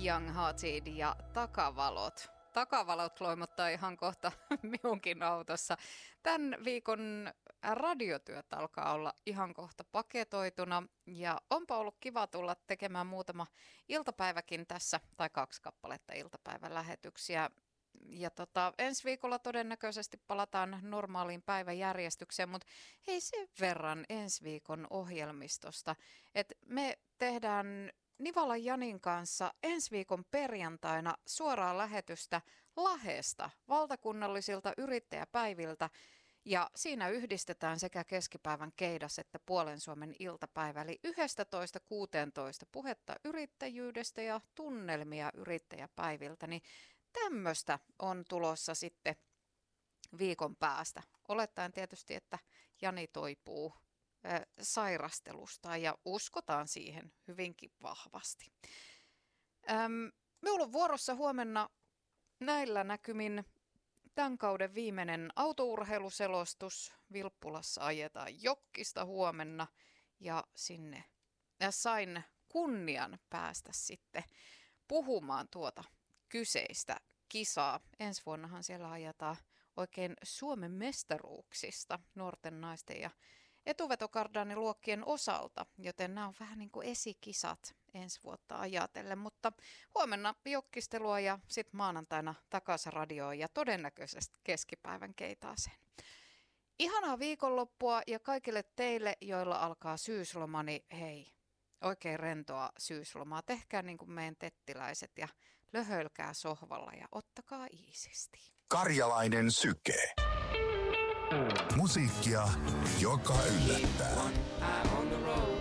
Young Hearted ja Takavalot. Takavalot loimottaa ihan kohta minunkin autossa. Tämän viikon radiotyöt alkaa olla ihan kohta paketoituna ja onpa ollut kiva tulla tekemään muutama iltapäiväkin tässä, tai 2 kappaletta iltapäivälähetyksiä. Ja ensi viikolla todennäköisesti palataan normaaliin päiväjärjestykseen, mutta hei sen verran ensi viikon ohjelmistosta, että me tehdään Nivalan Janin kanssa ensi viikon perjantaina suoraa lähetystä Lahdesta valtakunnallisilta yrittäjäpäiviltä. Ja siinä yhdistetään sekä keskipäivän keidas että puolen Suomen iltapäivä, eli 11-16 puhetta yrittäjyydestä ja tunnelmia yrittäjäpäiviltä. Niin tämmöistä on tulossa sitten viikon päästä. Olettaen tietysti, että Jani toipuu sairastelusta ja uskotaan siihen hyvinkin vahvasti. Minulla on vuorossa huomenna näillä näkymin tämän kauden viimeinen autourheiluselostus. Vilppulassa ajetaan Jokkista huomenna ja sinne sain kunnian päästä sitten puhumaan tuota kyseistä kisaa. Ensi vuonnahan siellä ajetaan oikein Suomen mestaruuksista nuorten naisten ja etuvetokardaaniluokkien osalta, joten nämä on vähän niin kuin esikisat ensi vuotta ajatellen, mutta huomenna jokkistelua ja sitten maanantaina takaisin radioon ja todennäköisesti keskipäivän keitaaseen. Ihanaa viikonloppua ja kaikille teille, joilla alkaa syysloma, niin hei, oikein rentoa syyslomaa. Tehkää niin kuin meidän tettiläiset ja löhöilkää sohvalla ja ottakaa iisisti. Karjalainen syke. Musiikkia, joka yllättää.